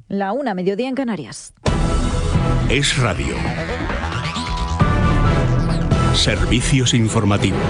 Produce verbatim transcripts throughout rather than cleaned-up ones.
La una, mediodía en Canarias. Es Radio. Servicios informativos.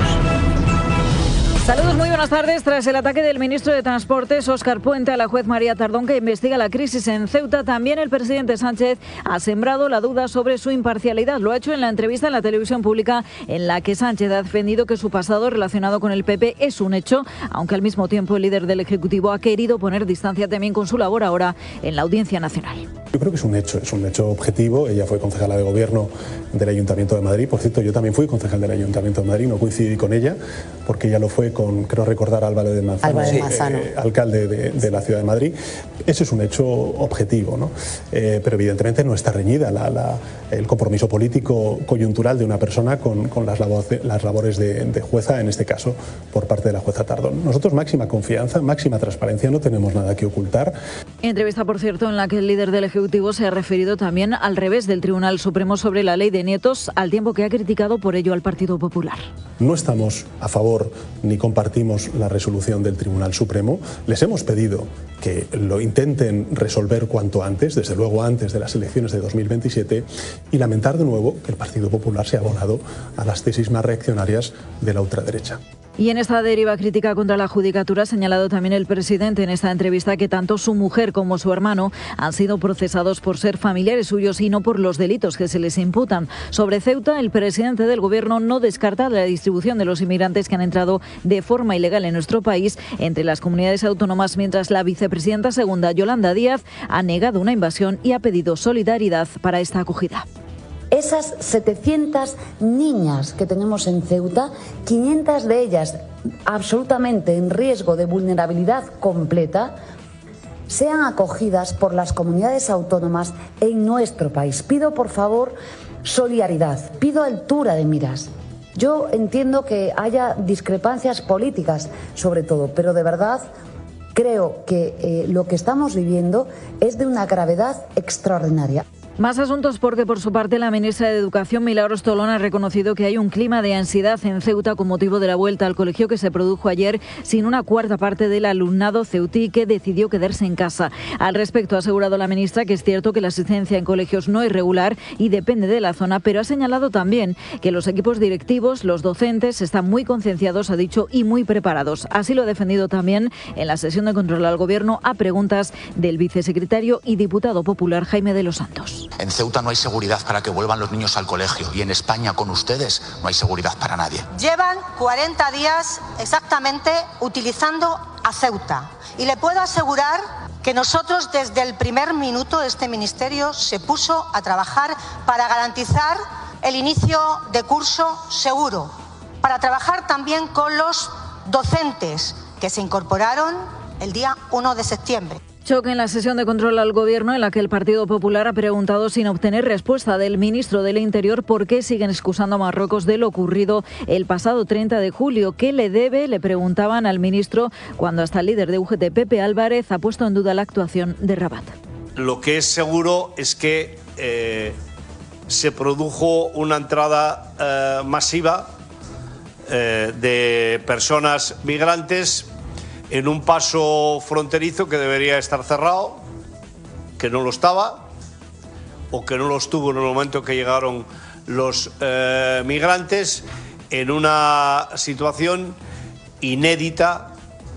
Saludos, muy buenas tardes. Tras el ataque del ministro de Transportes, Óscar Puente, a la juez María Tardón, que investiga la crisis en Ceuta, también el presidente Sánchez ha sembrado la duda sobre su imparcialidad. Lo ha hecho en la entrevista en la televisión pública, en la que Sánchez ha defendido que su pasado relacionado con el P P es un hecho, aunque al mismo tiempo el líder del Ejecutivo ha querido poner distancia también con su labor ahora en la Audiencia Nacional. Yo creo que es un hecho, es un hecho objetivo. Ella fue concejala de gobierno del Ayuntamiento de Madrid. Por cierto, yo también fui concejal del Ayuntamiento de Madrid, no coincidí con ella, porque ella lo fue con, creo recordar, Álvaro de Manzano, Álvaro de Manzano. Eh, alcalde de, de la Ciudad de Madrid. Ese es un hecho objetivo, ¿no? Eh, pero evidentemente no está reñida la, la, el compromiso político coyuntural de una persona con, con las, labores, las labores de, de jueza, en este caso por parte de la jueza Tardón. Nosotros máxima confianza, máxima transparencia, no tenemos nada que ocultar. Entrevista, por cierto, en la que el líder del Ejecutivo se ha referido también al revés del Tribunal Supremo sobre la ley de nietos, al tiempo que ha criticado por ello al Partido Popular. No estamos a favor ni compartimos la resolución del Tribunal Supremo. Les hemos pedido que lo intenten resolver cuanto antes, desde luego antes de las elecciones de dos mil veintisiete, y lamentar de nuevo que el Partido Popular se ha abonado a las tesis más reaccionarias de la ultraderecha. Y en esta deriva crítica contra la Judicatura ha señalado también el presidente en esta entrevista que tanto su mujer como su hermano han sido procesados por ser familiares suyos y no por los delitos que se les imputan. Sobre Ceuta, el presidente del Gobierno no descarta la distribución de los inmigrantes que han entrado de forma ilegal en nuestro país entre las comunidades autónomas, mientras la vicepresidenta segunda, Yolanda Díaz, ha negado una invasión y ha pedido solidaridad para esta acogida. Esas setecientas niñas que tenemos en Ceuta, quinientas de ellas absolutamente en riesgo de vulnerabilidad completa, sean acogidas por las comunidades autónomas en nuestro país. Pido, por favor, solidaridad, pido altura de miras. Yo entiendo que haya discrepancias políticas, sobre todo, pero de verdad creo que eh, lo que estamos viviendo es de una gravedad extraordinaria. Más asuntos porque, por su parte, la ministra de Educación, Milagros Tolón, ha reconocido que hay un clima de ansiedad en Ceuta con motivo de la vuelta al colegio que se produjo ayer sin una cuarta parte del alumnado ceutí que decidió quedarse en casa. Al respecto, ha asegurado la ministra que es cierto que la asistencia en colegios no es regular y depende de la zona, pero ha señalado también que los equipos directivos, los docentes, están muy concienciados, ha dicho, y muy preparados. Así lo ha defendido también en la sesión de control al Gobierno a preguntas del vicesecretario y diputado popular Jaime de los Santos. En Ceuta no hay seguridad para que vuelvan los niños al colegio y en España con ustedes no hay seguridad para nadie. Llevan cuarenta días exactamente utilizando a Ceuta y le puedo asegurar que nosotros desde el primer minuto este ministerio se puso a trabajar para garantizar el inicio de curso seguro, para trabajar también con los docentes que se incorporaron el día uno de septiembre. Choque en la sesión de control al Gobierno en la que el Partido Popular ha preguntado sin obtener respuesta del ministro del Interior por qué siguen excusando a Marruecos de lo ocurrido el pasado treinta de julio. ¿Qué le debe? Le preguntaban al ministro cuando hasta el líder de U G T, Pepe Álvarez, ha puesto en duda la actuación de Rabat. Lo que es seguro es que eh, se produjo una entrada eh, masiva eh, de personas migrantes en un paso fronterizo que debería estar cerrado, que no lo estaba, o que no lo estuvo en el momento que llegaron los eh, migrantes, en una situación inédita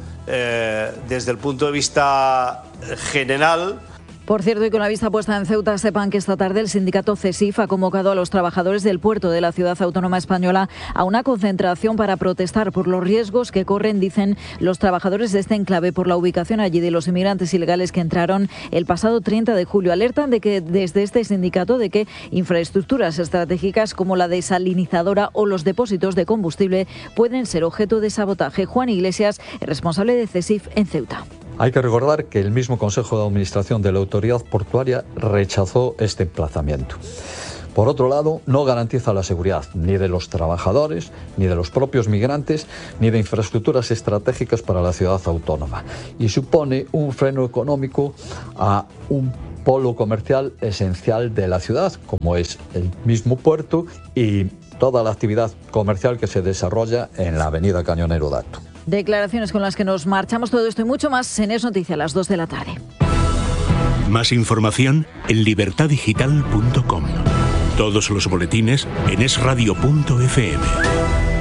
eh, desde el punto de vista general. Por cierto, y con la vista puesta en Ceuta, sepan que esta tarde el sindicato CESIF ha convocado a los trabajadores del puerto de la ciudad autónoma española a una concentración para protestar por los riesgos que corren, dicen los trabajadores de este enclave, por la ubicación allí de los inmigrantes ilegales que entraron el pasado treinta de julio. Alertan de que desde este sindicato de que infraestructuras estratégicas como la desalinizadora o los depósitos de combustible pueden ser objeto de sabotaje. Juan Iglesias, el responsable de CESIF en Ceuta. Hay que recordar que el mismo Consejo de Administración de la Autoridad Portuaria rechazó este emplazamiento. Por otro lado, no garantiza la seguridad ni de los trabajadores, ni de los propios migrantes, ni de infraestructuras estratégicas para la ciudad autónoma y supone un freno económico a un polo comercial esencial de la ciudad, como es el mismo puerto y toda la actividad comercial que se desarrolla en la avenida Cañonero Dato. Declaraciones con las que nos marchamos, todo esto y mucho más en Es Noticia a las dos de la tarde. Más información en libertad digital punto com. Todos los boletines en es radio punto efe eme.